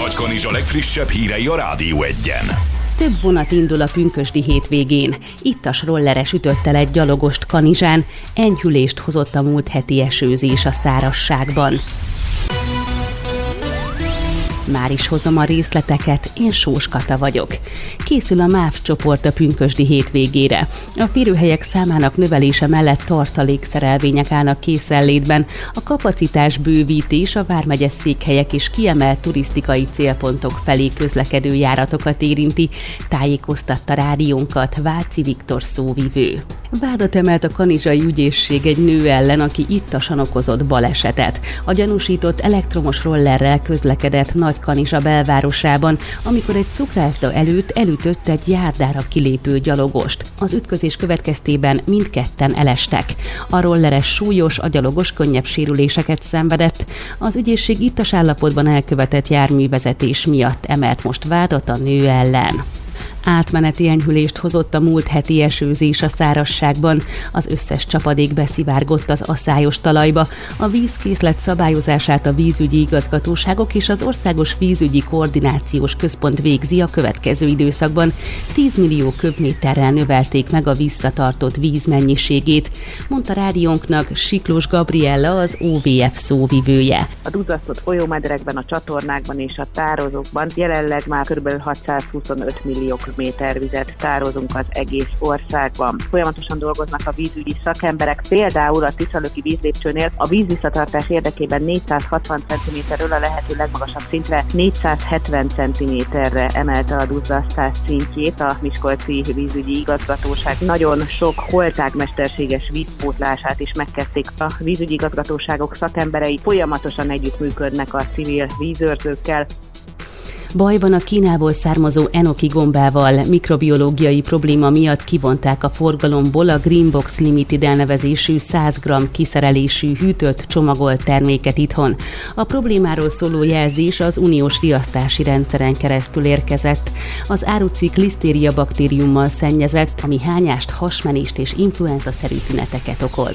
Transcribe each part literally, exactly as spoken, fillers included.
Nagykanizsa legfrissebb hírei a Rádió Egyen. Több vonat indul a pünkösdi hétvégén. Ittas rolleres ütött el egy gyalogost Kanizsán, enyhülést hozott a múlt heti esőzés a szárazságban. Már is hozom a részleteket, én Sós Kata vagyok. Készül a MÁV csoport a pünkösdi hétvégére. A férőhelyek számának növelése mellett tartalékszerelvények állnak készenlétben. A kapacitás bővítés a vármegyes székhelyek és kiemelt turisztikai célpontok felé közlekedő járatokat érinti, tájékoztatta rádiónkat Váci Viktor szóvivő. Vádat emelt a kanizsai ügyészség egy nő ellen, aki ittasan okozott balesetet. A gyanúsított elektromos rollerrel közlekedett Nagykanizsa belvárosában, amikor egy cukrászda előtt elütött egy járdára kilépő gyalogost. Az ütközés következtében mindketten elestek. A rolleres súlyos, a gyalogos könnyebb sérüléseket szenvedett. Az ügyészség ittas állapotban elkövetett járművezetés miatt emelt most vádat a nő ellen. Átmeneti enyhülést hozott a múlt heti esőzés a szárazságban. Az összes csapadék beszivárgott az aszályos talajba. A vízkészlet szabályozását a vízügyi igazgatóságok és az Országos Vízügyi Koordinációs Központ végzi a következő időszakban. tíz millió köbméterrel növelték meg a visszatartott víz mennyiségét, mondta rádiónknak Siklós Gabriella, az o vé ef szóvivője. A duzzasztott folyómederekben, a csatornákban és a tározókban jelenleg már kb. hatszázhuszonöt millió méter vizet tározunk az egész országban. Folyamatosan dolgoznak a vízügyi szakemberek, például a Tiszalöki vízlépcsőnél a vízvisszatartás érdekében négyszázhatvan centiméterről a lehető legmagasabb szintre négyszázhetven centiméterre emelte a duzzasztás szintjét a Miskolci vízügyi igazgatóság. Nagyon sok holtág mesterséges vízpótlását is megkezdték a vízügyi igazgatóságok szakemberei, folyamatosan együttműködnek a civil vízőrzőkkel. Baj van a Kínából származó enoki gombával. Mikrobiológiai probléma miatt kivonták a forgalomból a Greenbox Limited elnevezésű száz gramm kiszerelésű hűtött csomagolt terméket itthon. A problémáról szóló jelzés az uniós riasztási rendszeren keresztül érkezett. Az árucikk lisztéria baktériummal szennyezett, ami hányást, hasmenést és influenza-szerű tüneteket okoz.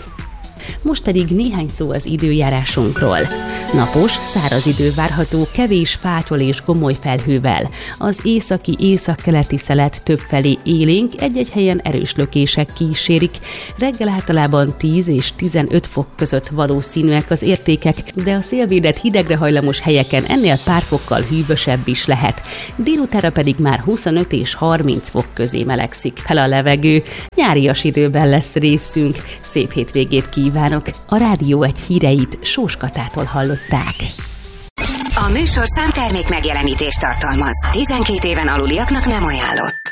Most pedig néhány szó az időjárásunkról. Napos, száraz idő várható, kevés fátyol és gomoly felhővel. Az északi északkeleti szelet többfelé élénk, egy-egy helyen erős lökések kísérik. Reggel általában tíz és tizenöt fok között valószínűek az értékek, de a szélvédett hidegre hajlamos helyeken ennél pár fokkal hűvösebb is lehet. Délutánra pedig már huszonöt és harminc fok közé melegszik fel a levegő. Nyárias időben lesz részünk. Szép hétvégét kívánok! A Rádió Egy híreit Sós Katától hallották. A műsor számtermék megjelenítést tartalmaz. tizenkét éven aluliaknak nem ajánlott.